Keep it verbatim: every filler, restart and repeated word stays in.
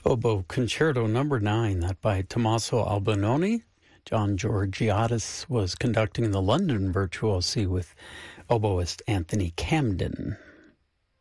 Oboe Concerto Number Nine, that by Tommaso Albinoni. John Georgiadis was conducting the London Virtuosi with oboist Anthony Camden.